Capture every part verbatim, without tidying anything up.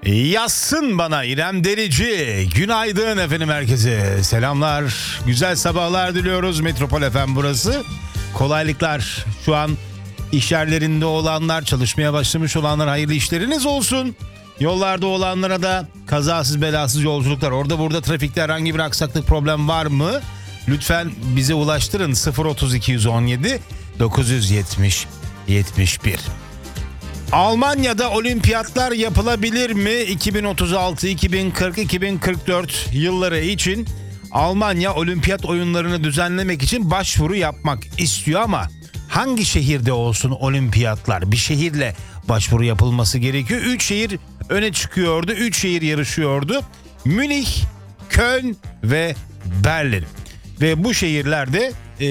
Yazsın bana İrem Derici. Günaydın efendim herkese. Selamlar. Güzel sabahlar diliyoruz. Metropol F M burası. Kolaylıklar. Şu an iş yerlerinde olanlar, çalışmaya başlamış olanlar hayırlı işleriniz olsun. Yollarda olanlara da kazasız belasız yolculuklar. Orada burada trafikte herhangi bir aksaklık, problem var mı? Lütfen bize ulaştırın. sıfır otuz iki on yedi dokuz yüz yetmiş yetmiş bir. Almanya'da olimpiyatlar yapılabilir mi? iki bin otuz altı, iki bin kırk, iki bin kırk dört yılları için Almanya olimpiyat oyunlarını düzenlemek için başvuru yapmak istiyor ama hangi şehirde olsun olimpiyatlar? Bir şehirle başvuru yapılması gerekiyor. Üç şehir öne çıkıyordu. Üç şehir yarışıyordu. Münih, Köln ve Berlin. Ve bu şehirlerde e,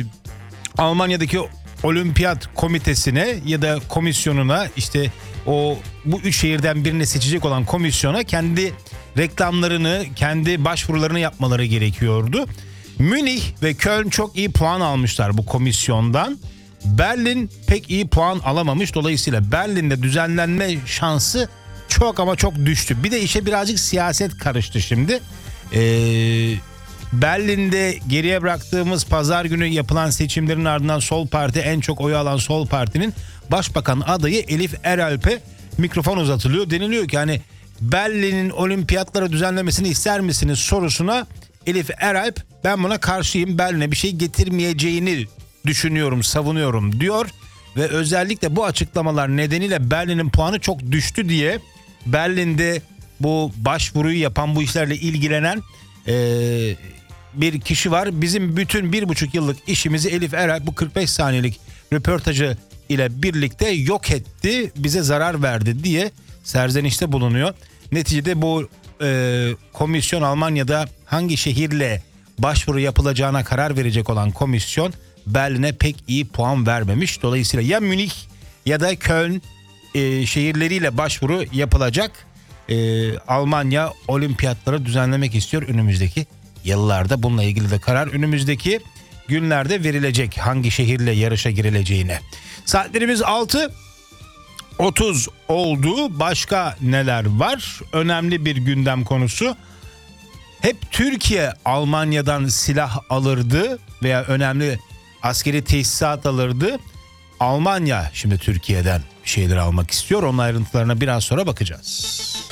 Almanya'daki Olimpiyat Komitesi'ne ya da komisyonuna, işte o bu üç şehirden birini seçecek olan komisyona kendi reklamlarını, kendi başvurularını yapmaları gerekiyordu. Münih ve Köln çok iyi puan almışlar bu komisyondan. Berlin pek iyi puan alamamış. Dolayısıyla Berlin'de düzenlenme şansı çok ama çok düştü. Bir de işe birazcık siyaset karıştı şimdi. Eee... Berlin'de geriye bıraktığımız pazar günü yapılan seçimlerin ardından Sol Parti, en çok oyu alan Sol Parti'nin başbakan adayı Elif Eralp'e mikrofon uzatılıyor. Deniliyor ki hani Berlin'in olimpiyatları düzenlemesini ister misiniz sorusuna Elif Eralp, ben buna karşıyım, Berlin'e bir şey getirmeyeceğini düşünüyorum, savunuyorum diyor. Ve özellikle bu açıklamalar nedeniyle Berlin'in puanı çok düştü diye Berlin'de bu başvuruyu yapan, bu işlerle ilgilenen Ee, bir kişi var. Bizim bütün bir buçuk yıllık işimizi Elif Eral bu kırk beş saniyelik röportajı ile birlikte yok etti, bize zarar verdi diye serzenişte bulunuyor. Neticede bu e, komisyon, Almanya'da hangi şehirle başvuru yapılacağına karar verecek olan komisyon Berlin'e pek iyi puan vermemiş. Dolayısıyla ya Münih ya da Köln e, şehirleriyle başvuru yapılacak. Ee, Almanya olimpiyatları düzenlemek istiyor önümüzdeki yıllarda. Bununla ilgili de karar önümüzdeki günlerde verilecek, hangi şehirle yarışa girileceğine. Saatlerimiz altı otuz oldu. Başka neler var? Önemli bir gündem konusu. Hep Türkiye Almanya'dan silah alırdı veya önemli askeri tesisat alırdı. Almanya şimdi Türkiye'den şeyler almak istiyor. Onun ayrıntılarına biraz sonra bakacağız.